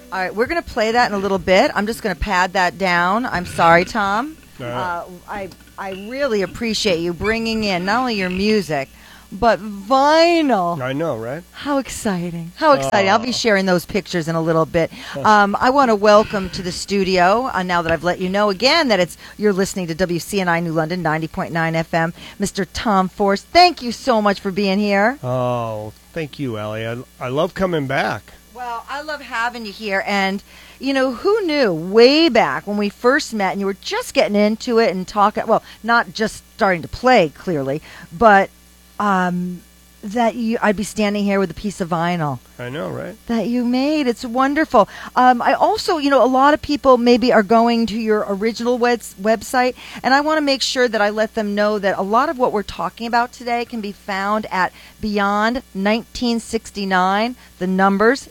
All right, we're going to play that in a little bit. I'm just going to pad that down. I'm sorry, Tom. I really appreciate you bringing in not only your music, but vinyl. I know, right? How exciting. How exciting. I'll be sharing those pictures in a little bit. I want to welcome to the studio, now that I've let you know again that you're listening to WCNI New London 90.9 FM, Mr. Tom Force. Thank you so much for being here. Oh, thank you, Allie. I love coming back. Well, I love having you here. And, you know, who knew way back when we first met and you were just getting into it and talking, well, not just starting to play, clearly, but that I'd be standing here with a piece of vinyl. I know, right? That you made. It's wonderful. I also, you know, a lot of people maybe are going to your original website, and I want to make sure that I let them know that a lot of what we're talking about today can be found at Beyond 1969, the numbers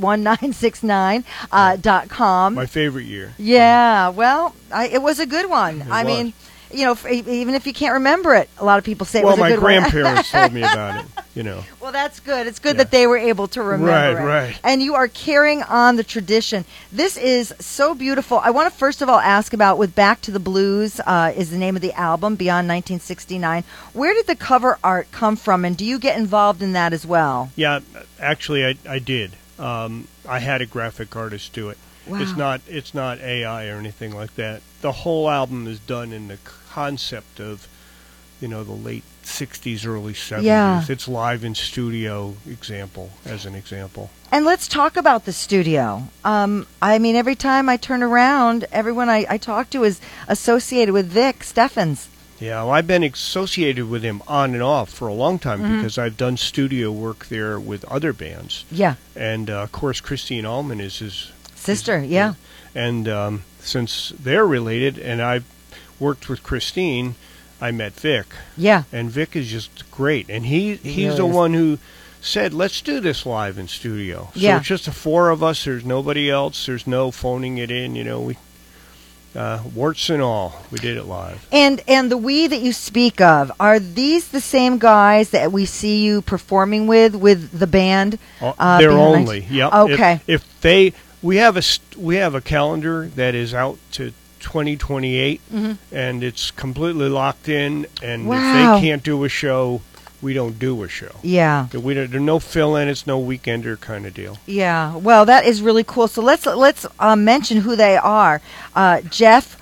1969.com. My favorite year. Yeah, well, it was a good one. I mean, you know, even if you can't remember it, a lot of people say it was a good one. Well, my grandparents told me about it, you know. Well, that's good. It's good that they were able to remember it. Right. And you are carrying on the tradition. This is so beautiful. I want to first of all ask about with Back to the Blues is the name of the album, Beyond 1969. Where did the cover art come from, and do you get involved in that as well? Yeah, actually, I did. I had a graphic artist do it. Wow. It's not AI or anything like that. The whole album is done in the concept of, you know, the late 60s, early 70s. Yeah. It's live in studio as an example. And let's talk about the studio. I mean, every time I turn around, everyone I talk to is associated with Vic Steffens. Yeah, well, I've been associated with him on and off for a long time because I've done studio work there with other bands. Yeah. And, of course, Christine Allman is his sister, And since they're related, and I've worked with Christine, I met Vic. Yeah. And Vic is just great. And he's the one who said, let's do this live in studio. So it's just the four of us. There's nobody else. There's no phoning it in. You know, we warts and all, we did it live. And the we that you speak of, are these the same guys that we see you performing with the band? They're only. Yep. Okay. We have a calendar that is out to 2028, and it's completely locked in. And if they can't do a show, we don't do a show. Yeah. There's no fill-in. It's no weekender kind of deal. Yeah. Well, that is really cool. So let's mention who they are. Jeff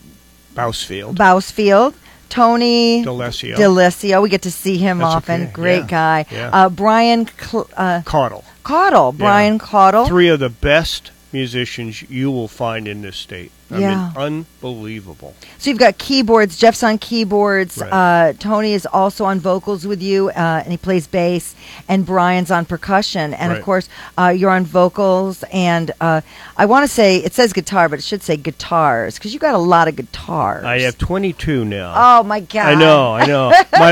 Bousfield. Tony D'Alessio. We get to see him often. Okay. Great guy. Yeah. Brian Caudle. Brian Caudle. Three of the best musicians you will find in this state. I mean, unbelievable. So you've got keyboards. Jeff's on keyboards. Right. Tony is also on vocals with you, and he plays bass. And Brian's on percussion. And, of course, you're on vocals. And I want to say, it says guitar, but it should say guitars, because you got a lot of guitars. I have 22 now. Oh, my God. I know.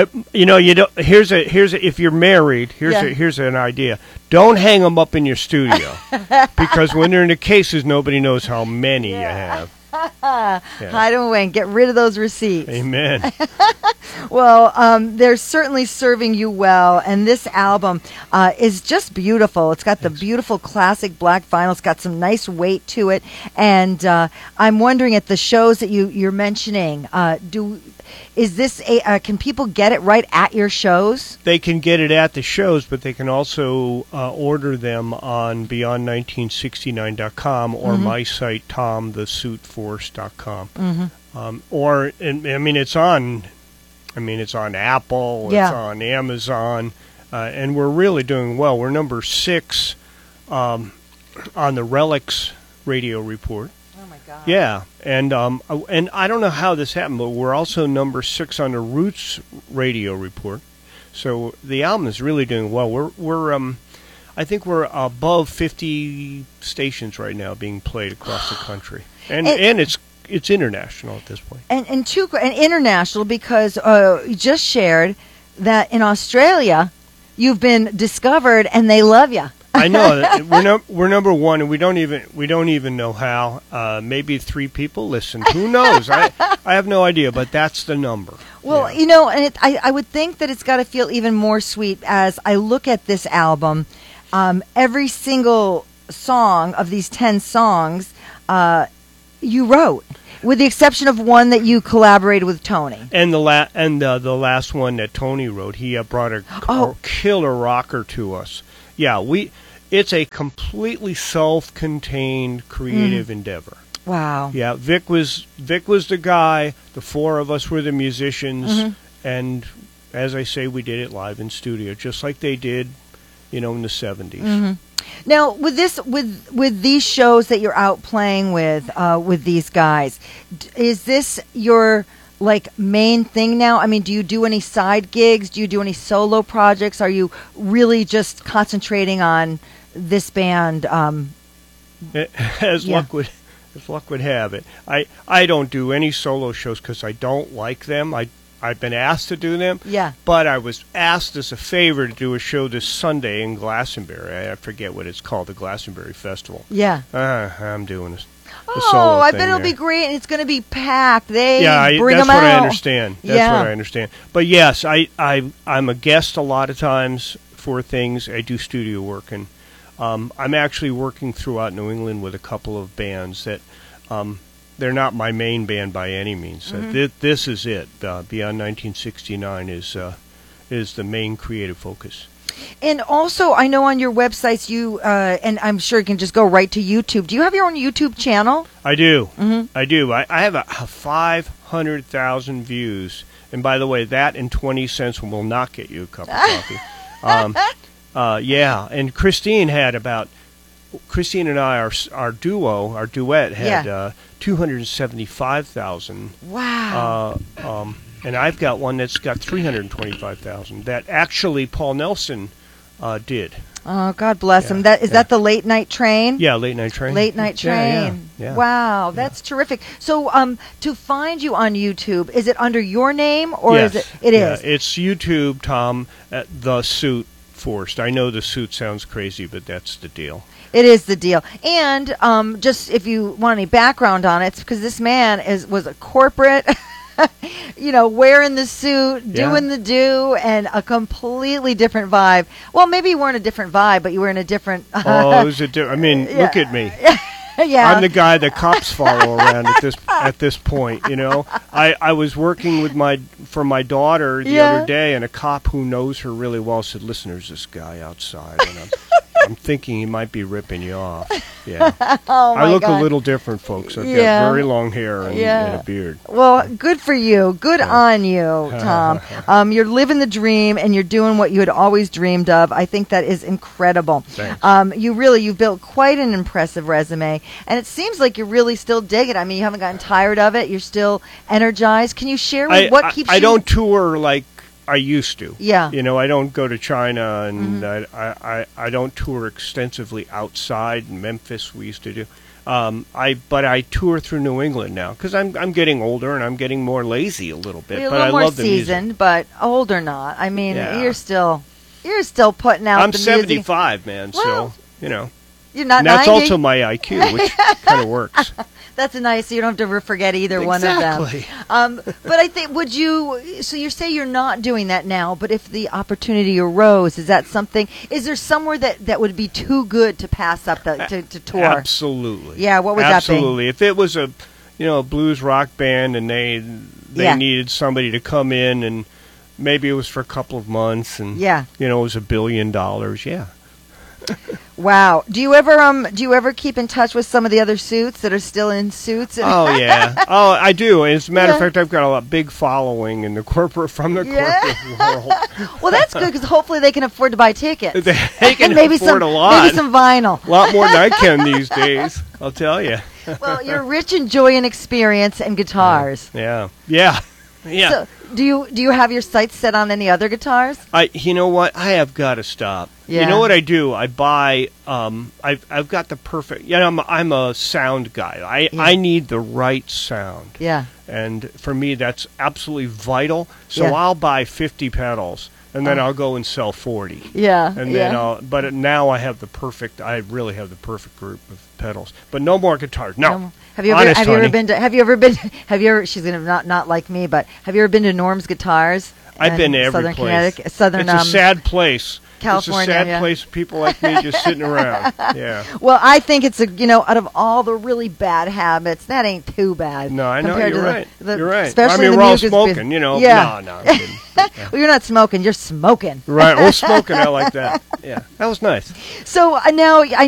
If you're married, here's an idea. Don't hang them up in your studio, because when they're in the cases, nobody knows how many you have. Hide them away and get rid of those receipts. Amen. Well, they're certainly serving you well, and this album is just beautiful. It's got the beautiful classic black vinyl. It's got some nice weight to it, and I'm wondering at the shows that you're mentioning, can people get it right at your shows? They can get it at the shows, but they can also order them on beyond1969.com or my site, TomTheSuitForce.com. It's on Apple, it's on Amazon, and we're really doing well. We're number 6 on the Relics Radio Report. Oh my God! Yeah, and I don't know how this happened, but we're also number 6 on the Roots Radio Report. So the album is really doing well. We're I think we're above 50 stations right now being played across the country, and it's international at this point. And international, because you just shared that in Australia you've been discovered and they love you. I know. We're number 1, and we don't even know how. Maybe 3 people listen. Who knows? I have no idea, but that's the number. Well, you know, and I would think that it's got to feel even more sweet as I look at this album. Every single song of these 10 songs you wrote, with the exception of one that you collaborated with Tony. And the last one that Tony wrote, he brought a killer rocker to us. Yeah, it's a completely self-contained creative endeavor. Wow. Yeah, Vic was the guy. The four of us were the musicians, and as I say, we did it live in studio, just like they did, in the 70s. Now, with these shows that you're out playing with these guys, is this your main thing now? I mean, do you do any side gigs? Do you do any solo projects? Are you really just concentrating on this band? As luck would have it, I don't do any solo shows because I don't like them. I've been asked to do them, but I was asked as a favor to do a show this Sunday in Glastonbury. I forget what it's called, the Glastonbury Festival. Yeah. I'm doing this. I bet it'll be great, and it's going to be packed. Bring that's them what out. I understand. That's what I understand. But yes, I'm a guest a lot of times for things. I do studio work, and I'm actually working throughout New England with a couple of bands that they're not my main band by any means. This is it. Beyond 1969 is the main creative focus. And also, I know on your websites you, and I'm sure you can just go right to YouTube. Do you have your own YouTube channel? I do. I do. I have a 500,000 views. And by the way, that and 20 cents will not get you a cup of coffee. Yeah. And Christine and I, our duet had 275,000. Wow. And I've got one that's got 325,000 that actually Paul Nelson did. Oh, God bless him. Is that the Late Night Train? Yeah, Late Night Train. Late Night Train. Yeah. Wow, that's terrific. So, to find you on YouTube, is it under your name or yes. is it? It is. It's YouTube, Tom, The Suit Forced. I know The Suit sounds crazy, but that's the deal. It is the deal. And just if you want any background on it, it's because this man was a corporate, wearing the suit, doing the do, and a completely different vibe. Well, maybe you weren't a different vibe, but you were in a different... it was a different... I mean, look at me. Yeah. I'm the guy that cops follow around at this point, I was working for my daughter the other day, and a cop who knows her really well said, "Listen, there's this guy outside, and I'm thinking he might be ripping you off." Yeah. I look a little different, folks. I've got very long hair and a beard. Well, good for you. Good on you, Tom. You're living the dream, and you're doing what you had always dreamed of. I think that is incredible. Thanks. You've built quite an impressive resume, and it seems like you really still dig it. I mean, you haven't gotten tired of it. You're still energized. Can you share what keeps you... I don't tour like I used to. Yeah. I don't go to China, and I don't tour extensively outside. In Memphis, we used to do. But I tour through New England now because I'm getting older and I'm getting more lazy a little bit. But I love the seasoned, music. But old or not, I mean, you're still putting out. I'm the 75, man. Well, so you're not. And that's 90? also my IQ, which kind of works. That's nice. So you don't have to forget either one of them. But I think, so you say you're not doing that now, but if the opportunity arose, is that something, is there somewhere that would be too good to pass up to tour? Absolutely. Yeah, what would that be? Absolutely. If it was a blues rock band and they needed somebody to come in and maybe it was for a couple of months and it was $1 billion, Wow. Do you ever keep in touch with some of the other suits that are still in suits? Oh yeah. Oh, I do. As a matter of fact, I've got a big following in the corporate corporate world. Well, that's good because hopefully they can afford to buy tickets. They can afford a lot. Maybe some vinyl. A lot more than I can these days. I'll tell you. Well, you're rich in joy and experience and guitars. Yeah. So, do you have your sights set on any other guitars? You know what? I have got to stop. Yeah. You know what I do? I buy. I've got the perfect. I'm a sound guy. I need the right sound. Yeah. And for me, that's absolutely vital. So I'll buy 50 pedals, and then I'll go and sell 40. Yeah. And then but now I really have the perfect group of pedals. But no more guitars. No. Have you ever been? She's gonna not like me, but have you ever been to Norm's Guitars? I've been to every Southern place. Connecticut, Southern. It's a sad place. California. It's a sad yeah. place. People like me just sitting around. Yeah. Well, I think it's out of all the really bad habits, that ain't too bad. No, I know compared you're to right. the, You're right. Especially I mean, the we're all mucus smoking. Yeah. No, I'm kidding. Well, you're not smoking. You're smoking. Right. Well, smoking. I like that. Yeah. That was nice. So now I